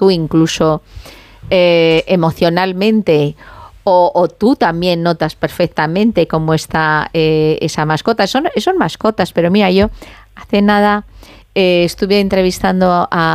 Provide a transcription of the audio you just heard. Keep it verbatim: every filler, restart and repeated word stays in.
tú incluso eh, emocionalmente, o, o tú también notas perfectamente cómo está eh, esa mascota. Son, son mascotas, pero mira, yo hace nada eh, estuve entrevistando a